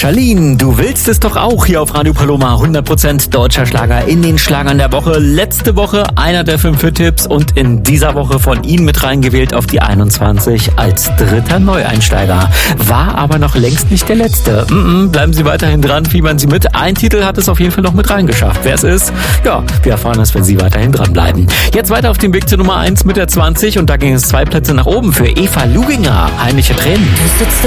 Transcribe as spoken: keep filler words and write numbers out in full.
Charlene, du willst es doch auch hier auf Radio Paloma. hundert Prozent deutscher Schlager in den Schlagern der Woche. Letzte Woche einer der fünf Hit-Tipps und in dieser Woche von Ihnen mit reingewählt auf die einundzwanzig als dritter Neueinsteiger. War aber noch längst nicht der letzte. Mm-mm, bleiben Sie weiterhin dran, fiebern Sie mit. Ein Titel hat es auf jeden Fall noch mit reingeschafft. Wer es ist? Ja, wir erfahren es, wenn Sie weiterhin dranbleiben. Jetzt weiter auf dem Weg zur Nummer eins mit der zwanzig und da ging es zwei Plätze nach oben für Eva Luginger. Heimliche Tränen. Du sitzt